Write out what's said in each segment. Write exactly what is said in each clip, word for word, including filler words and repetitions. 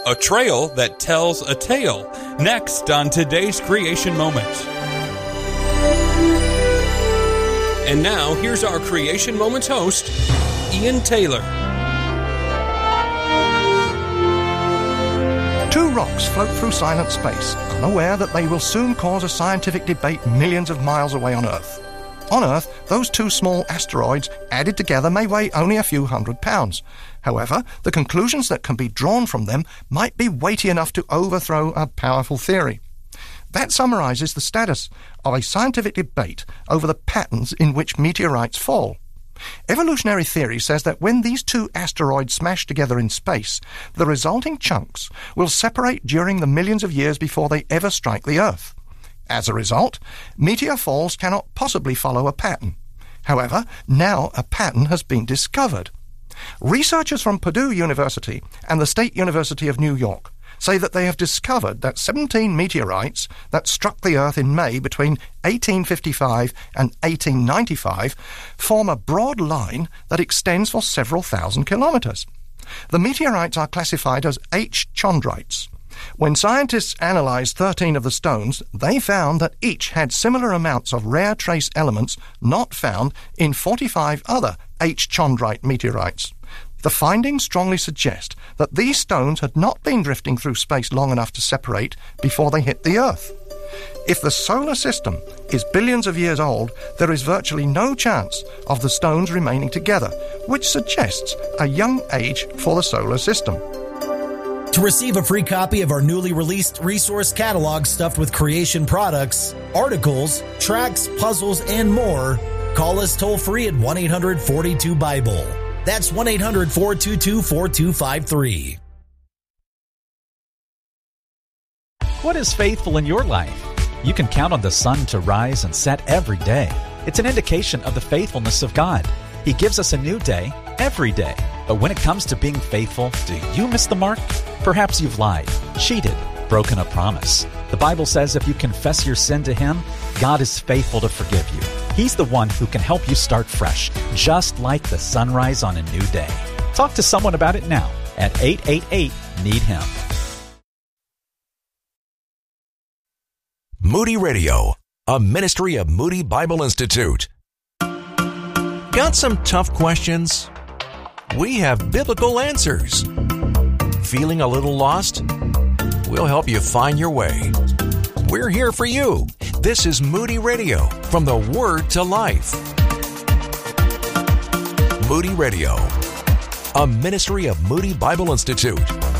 A trail that tells a tale. Next on today's Creation Moment. And now, here's our Creation Moments host, Ian Taylor. Two rocks float through silent space, unaware that they will soon cause a scientific debate millions of miles away on Earth. On Earth, those two small asteroids added together may weigh only a few hundred pounds. However, the conclusions that can be drawn from them might be weighty enough to overthrow a powerful theory. That summarizes the status of a scientific debate over the patterns in which meteorites fall. Evolutionary theory says that when these two asteroids smash together in space, the resulting chunks will separate during the millions of years before they ever strike the Earth. As a result, meteor falls cannot possibly follow a pattern. However, now a pattern has been discovered. Researchers from Purdue University and the State University of New York say that they have discovered that seventeen meteorites that struck the Earth in May between eighteen fifty-five and eighteen ninety-five form a broad line that extends for several thousand kilometers. The meteorites are classified as H chondrites. When scientists analyzed thirteen of the stones, they found that each had similar amounts of rare trace elements not found in forty-five other H chondrite meteorites. The findings strongly suggest that these stones had not been drifting through space long enough to separate before they hit the Earth. If the solar system is billions of years old, there is virtually no chance of the stones remaining together, which suggests a young age for the solar system. To receive a free copy of our newly released resource catalog stuffed with creation products, articles, tracks, puzzles, and more, call us toll-free at one eight hundred four two Bible. That's one eight hundred four two two four two five three. What is faithful in your life? You can count on the sun to rise and set every day. It's an indication of the faithfulness of God. He gives us a new day every day. But when it comes to being faithful, do you miss the mark? Perhaps you've lied, cheated, broken a promise. The Bible says if you confess your sin to Him, God is faithful to forgive you. He's the one who can help you start fresh, just like the sunrise on a new day. Talk to someone about it now at eight eight eight, need him. Moody Radio, a ministry of Moody Bible Institute. Got some tough questions? We have biblical answers. Feeling a little lost? We'll help you find your way. We're here for you. This is Moody Radio, from the Word to Life. Moody Radio, a ministry of Moody Bible Institute.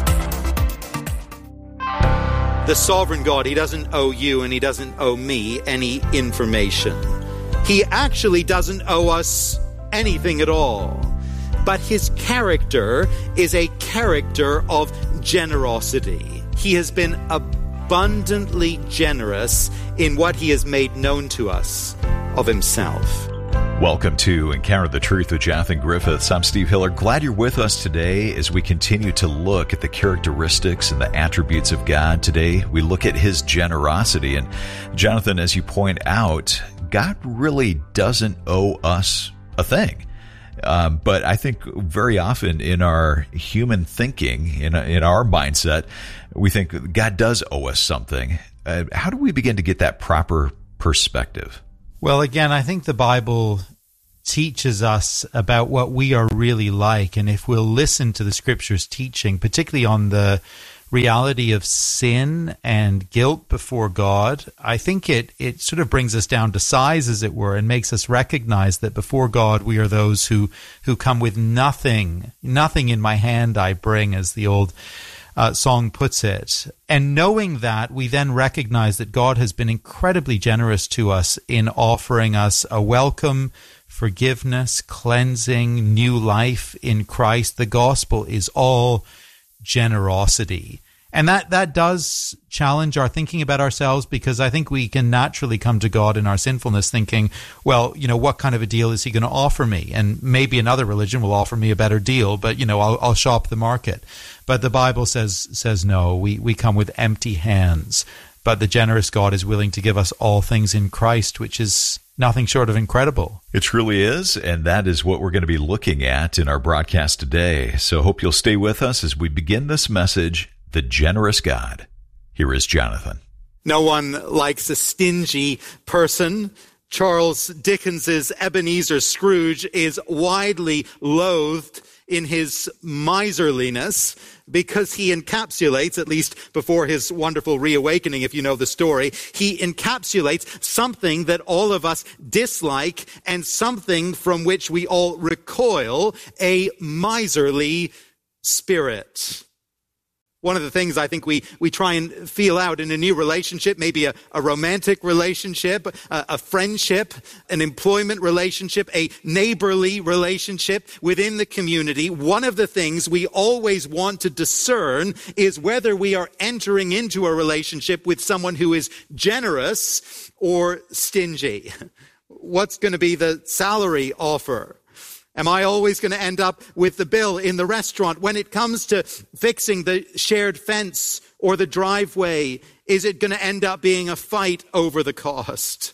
The sovereign God, He doesn't owe you and He doesn't owe me any information. He actually doesn't owe us anything at all. But His character is a character of generosity. He has been abundantly generous in what He has made known to us of Himself. Welcome to Encounter the Truth with Jonathan Griffiths. I'm Steve Hiller. Glad you're with us today as we continue to look at the characteristics and the attributes of God. Today, we look at His generosity. And Jonathan, as you point out, God really doesn't owe us a thing. Um, but I think very often in our human thinking, in, in our mindset, we think God does owe us something. Uh, how do we begin to get that proper perspective? Well, again, I think the Bible teaches us about what we are really like. And if we'll listen to the Scriptures teaching, particularly on the reality of sin and guilt before God, I think it it sort of brings us down to size, as it were, and makes us recognize that before God we are those who, who come with nothing, nothing in my hand I bring, as the old uh, song puts it. And knowing that, we then recognize that God has been incredibly generous to us in offering us a welcome, forgiveness, cleansing, new life in Christ. The gospel is all generosity. And that, that does challenge our thinking about ourselves, because I think we can naturally come to God in our sinfulness thinking, well, you know, what kind of a deal is He going to offer me? And maybe another religion will offer me a better deal, but, you know, I'll, I'll shop the market. But the Bible says, says no, we, we come with empty hands. But the generous God is willing to give us all things in Christ, which is nothing short of incredible. It truly is, and that is what we're going to be looking at in our broadcast today. So hope you'll stay with us as we begin this message, the generous God. Here is Jonathan. No one likes a stingy person. Charles Dickens's Ebenezer Scrooge is widely loathed in his miserliness because he encapsulates, at least before his wonderful reawakening, if you know the story, he encapsulates something that all of us dislike and something from which we all recoil, a miserly spirit. One of the things I think we, we try and feel out in a new relationship, maybe a, a romantic relationship, a, a friendship, an employment relationship, a neighborly relationship within the community, one of the things we always want to discern is whether we are entering into a relationship with someone who is generous or stingy. What's going to be the salary offer? Am I always going to end up with the bill in the restaurant? When it comes to fixing the shared fence or the driveway, is it going to end up being a fight over the cost?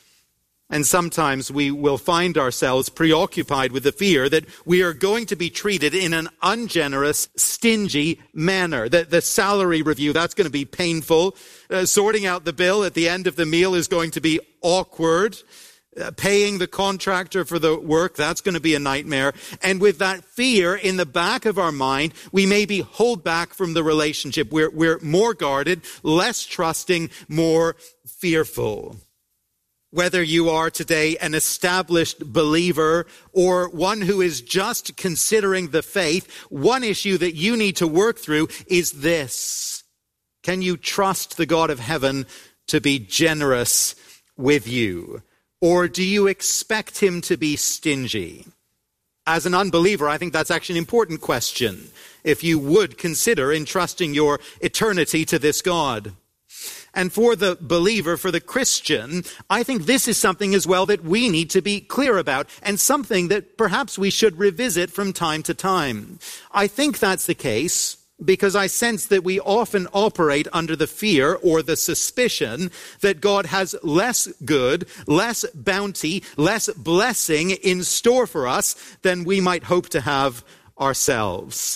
And sometimes we will find ourselves preoccupied with the fear that we are going to be treated in an ungenerous, stingy manner. The, the salary review, that's going to be painful. Uh, sorting out the bill at the end of the meal is going to be awkward. Uh, paying the contractor for the work, that's going to be a nightmare. And with that fear in the back of our mind, we maybe hold back from the relationship. We're, we're more guarded, less trusting, more fearful. Whether you are today an established believer or one who is just considering the faith, one issue that you need to work through is this. Can you trust the God of heaven to be generous with you? Or do you expect him to be stingy? As an unbeliever, I think that's actually an important question, if you would consider entrusting your eternity to this God. And for the believer, for the Christian, I think this is something as well that we need to be clear about, and something that perhaps we should revisit from time to time. I think that's the case because I sense that we often operate under the fear or the suspicion that God has less good, less bounty, less blessing in store for us than we might hope to have ourselves.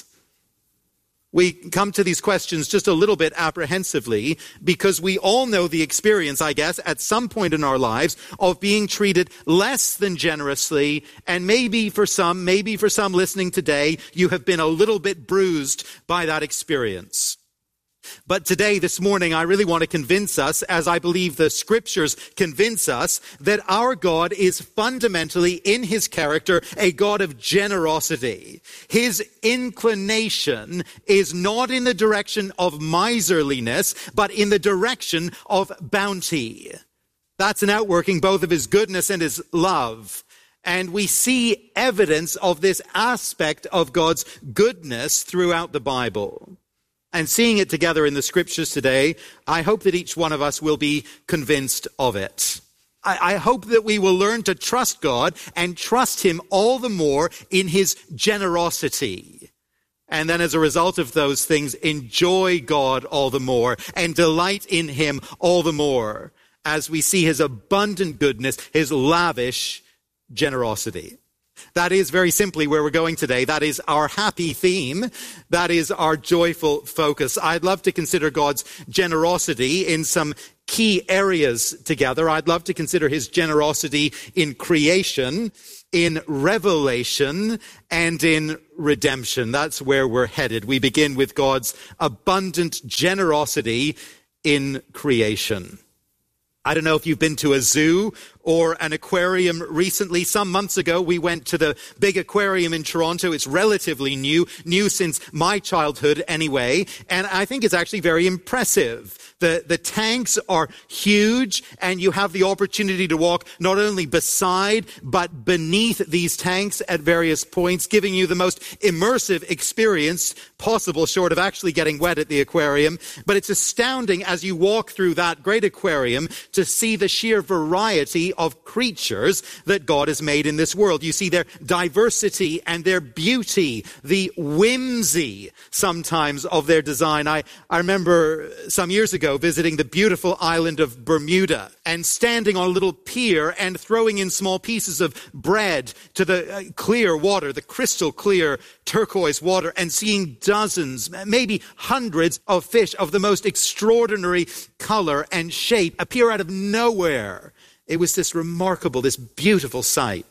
We come to these questions just a little bit apprehensively because we all know the experience, I guess, at some point in our lives of being treated less than generously. And maybe for some, maybe for some listening today, you have been a little bit bruised by that experience. But today, this morning, I really want to convince us, as I believe the scriptures convince us, that our God is fundamentally, in his character, a God of generosity. His inclination is not in the direction of miserliness, but in the direction of bounty. That's an outworking both of his goodness and his love. And we see evidence of this aspect of God's goodness throughout the Bible. And seeing it together in the scriptures today, I hope that each one of us will be convinced of it. I, I hope that we will learn to trust God and trust him all the more in his generosity. And then as a result of those things, enjoy God all the more and delight in him all the more as we see his abundant goodness, his lavish generosity. That is very simply where we're going today. That is our happy theme. That is our joyful focus. I'd love to consider God's generosity in some key areas together. I'd love to consider his generosity in creation, in revelation, and in redemption. That's where we're headed. We begin with God's abundant generosity in creation. I don't know if you've been to a zoo or an aquarium recently. Some months ago, we went to the big aquarium in Toronto. It's relatively new, new since my childhood anyway. And I think it's actually very impressive. The, the tanks are huge, and you have the opportunity to walk not only beside, but beneath these tanks at various points, giving you the most immersive experience possible, short of actually getting wet at the aquarium. But it's astounding as you walk through that great aquarium to see the sheer variety of creatures that God has made in this world. You see their diversity and their beauty, the whimsy sometimes of their design. I, I remember some years ago visiting the beautiful island of Bermuda and standing on a little pier and throwing in small pieces of bread to the clear water, the crystal clear turquoise water, and seeing dozens, maybe hundreds of fish of the most extraordinary color and shape appear out of nowhere. It was this remarkable, this beautiful sight.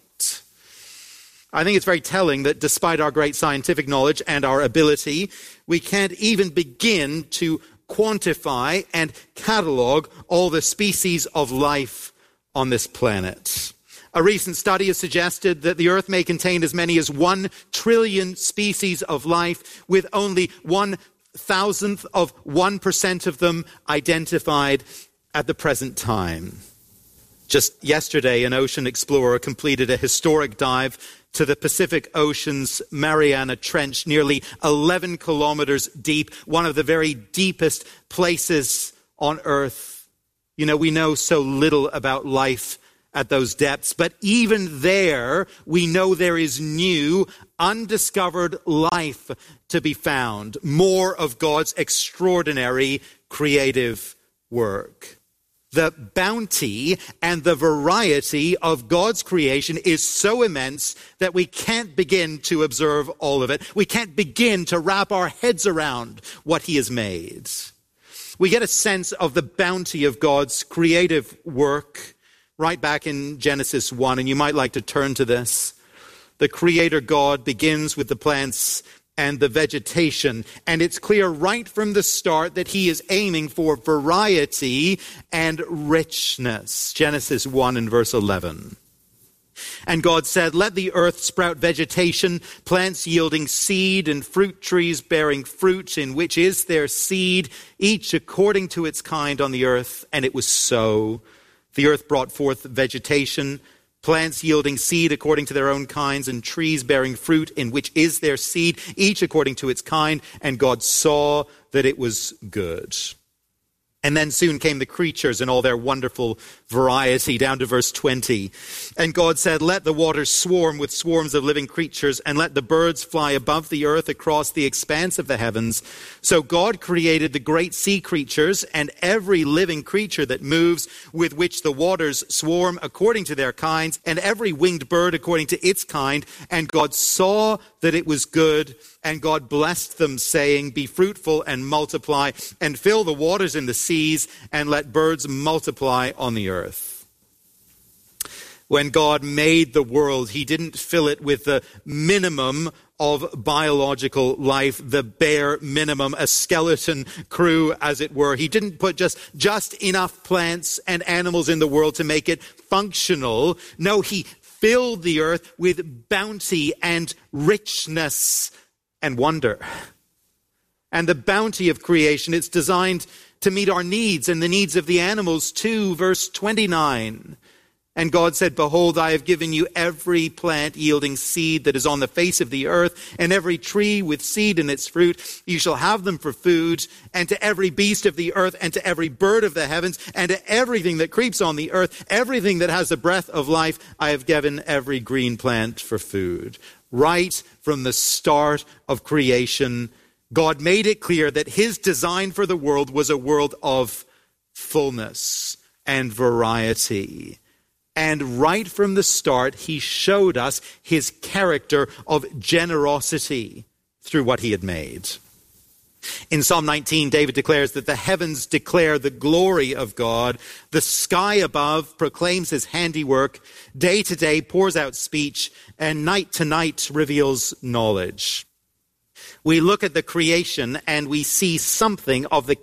I think it's very telling that despite our great scientific knowledge and our ability, we can't even begin to quantify and catalog all the species of life on this planet. A recent study has suggested that the Earth may contain as many as one trillion species of life, with only one thousandth of one percent of them identified at the present time. Just yesterday, an ocean explorer completed a historic dive to the Pacific Ocean's Mariana Trench, nearly eleven kilometers deep, one of the very deepest places on Earth. You know, we know so little about life at those depths, but even there, we know there is new, undiscovered life to be found. More of God's extraordinary creative work. The bounty and the variety of God's creation is so immense that we can't begin to observe all of it. We can't begin to wrap our heads around what he has made. We get a sense of the bounty of God's creative work right back in Genesis one, and you might like to turn to this. The Creator God begins with the plants and the vegetation, and it's clear right from the start that he is aiming for variety and richness. Genesis one and verse eleven. And God said, "Let the earth sprout vegetation, plants yielding seed, and fruit trees bearing fruit, in which is their seed, each according to its kind on the earth." And it was so. The earth brought forth vegetation, plants yielding seed according to their own kinds, and trees bearing fruit, in which is their seed, each according to its kind. And God saw that it was good. And then soon came the creatures in all their wonderful variety, down to verse twenty. And God said, "Let the waters swarm with swarms of living creatures, and let the birds fly above the earth across the expanse of the heavens." So God created the great sea creatures and every living creature that moves, with which the waters swarm according to their kinds, and every winged bird according to its kind. And God saw that it was good, and God blessed them, saying, "Be fruitful and multiply, and fill the waters in the seas, and let birds multiply on the earth." When God made the world, he didn't fill it with the minimum of biological life, the bare minimum, a skeleton crew, as it were. He didn't put just, just enough plants and animals in the world to make it functional. No, he filled the earth with bounty and richness and wonder. And the bounty of creation, it's designed to meet our needs and the needs of the animals too. Verse twenty-nine. And God said, "Behold, I have given you every plant yielding seed that is on the face of the earth, and every tree with seed in its fruit. You shall have them for food, and to every beast of the earth, and to every bird of the heavens, and to everything that creeps on the earth, everything that has the breath of life, I have given every green plant for food." Right from the start of creation, God made it clear that his design for the world was a world of fullness and variety. And right from the start, he showed us his character of generosity through what he had made. In Psalm nineteen, David declares that the heavens declare the glory of God. The sky above proclaims his handiwork. Day to day pours out speech, and night to night reveals knowledge. We look at the creation and we see something of the